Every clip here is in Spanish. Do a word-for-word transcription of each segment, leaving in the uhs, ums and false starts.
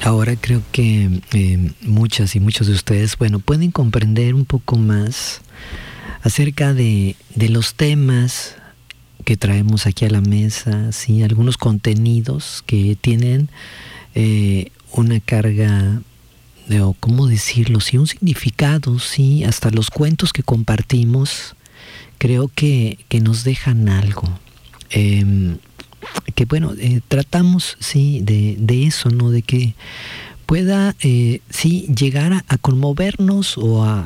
ahora creo que eh, muchas y muchos de ustedes, bueno, pueden comprender un poco más acerca de, de los temas que traemos aquí a la mesa, ¿sí? Algunos contenidos que tienen eh, una carga, de, o cómo decirlo, sí, un significado, sí, hasta los cuentos que compartimos, creo que, que nos dejan algo. Eh, que bueno, eh, tratamos, sí, de, de eso, ¿no? De que pueda, eh, sí, llegar a, a conmovernos o a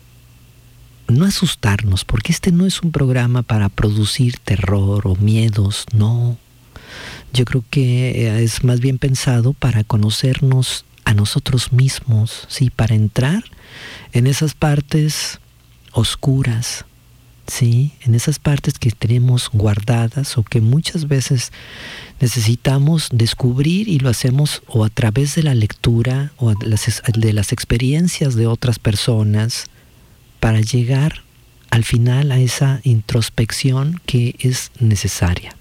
no asustarnos, porque este no es un programa para producir terror o miedos, no. Yo creo que es más bien pensado para conocernos a nosotros mismos, sí, para entrar en esas partes oscuras, sí, en esas partes que tenemos guardadas o que muchas veces necesitamos descubrir, y lo hacemos o a través de la lectura o de las, de las experiencias de otras personas, para llegar al final a esa introspección que es necesaria.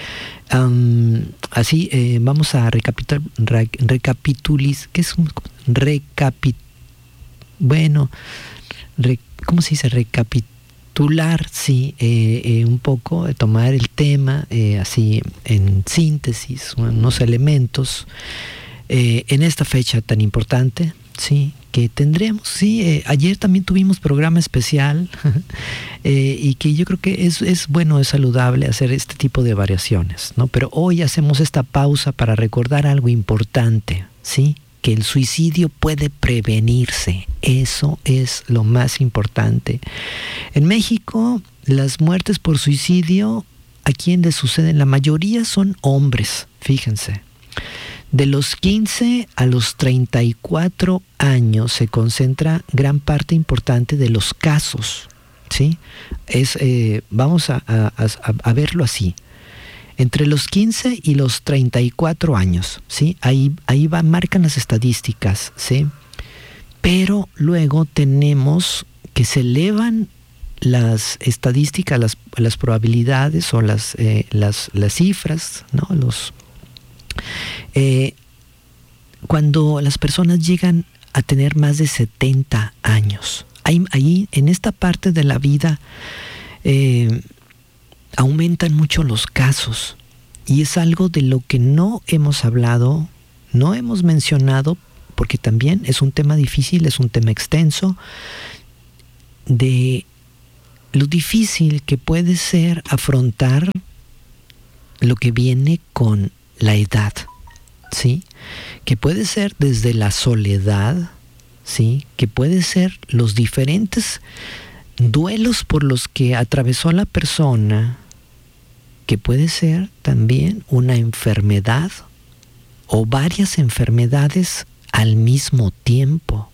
Um, así eh, vamos a recapitul, re, recapitulis, ¿qué es? Recapit, bueno, re, ¿cómo se dice? Recapitular, sí, eh, eh, un poco, eh, tomar el tema eh, así en síntesis, unos elementos eh, en esta fecha tan importante, sí, que tendremos, sí, eh, ayer también tuvimos programa especial eh, y que yo creo que es, es bueno, es saludable hacer este tipo de variaciones, ¿no? Pero hoy hacemos esta pausa para recordar algo importante, ¿sí? Que el suicidio puede prevenirse, eso es lo más importante. En México, las muertes por suicidio, ¿a quién les suceden? La mayoría son hombres, fíjense. De los quince a los treinta y cuatro años se concentra gran parte importante de los casos, ¿sí? Es, eh, vamos a, a, a, a verlo así. Entre los quince y los treinta y cuatro años, ¿sí? Ahí, ahí va, marcan las estadísticas, ¿sí? Pero luego tenemos que se elevan las estadísticas, las, las probabilidades o las, eh, las, las cifras, ¿no? Los... Eh, cuando las personas llegan a tener más de setenta años, ahí, ahí en esta parte de la vida eh, aumentan mucho los casos, y es algo de lo que no hemos hablado, no hemos mencionado, porque también es un tema difícil, es un tema extenso, de lo difícil que puede ser afrontar lo que viene con la edad, ¿sí? Que puede ser desde la soledad, ¿sí? Que puede ser los diferentes duelos por los que atravesó la persona, que puede ser también una enfermedad o varias enfermedades al mismo tiempo,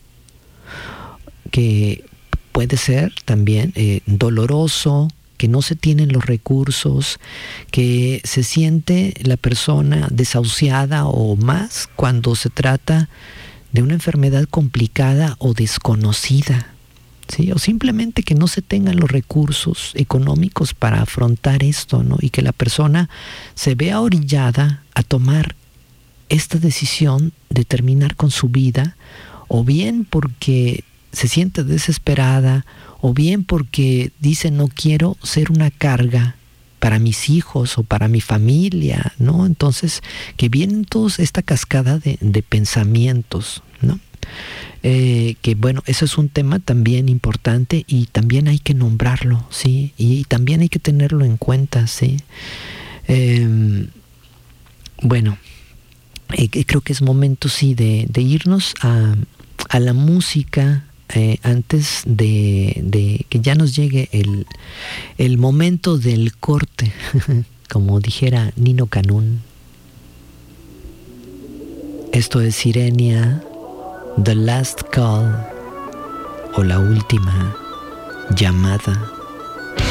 que puede ser también eh, doloroso, que no se tienen los recursos, que se siente la persona desahuciada o más cuando se trata de una enfermedad complicada o desconocida, ¿sí? O simplemente que no se tengan los recursos económicos para afrontar esto, ¿no? Y que la persona se vea orillada a tomar esta decisión de terminar con su vida, o bien porque se siente desesperada, o bien porque dice no quiero ser una carga para mis hijos o para mi familia, ¿no? Entonces, que vienen todos esta cascada de, de pensamientos, ¿no? Eh, que bueno, eso es un tema también importante y también hay que nombrarlo, ¿sí? Y también hay que tenerlo en cuenta, ¿sí? Eh, bueno, eh, creo que es momento, sí, de, de irnos a, a la música. Eh, antes de, de que ya nos llegue el, el momento del corte, como dijera Nino Canún. Esto es Sirenia, The Last Call, o la última llamada.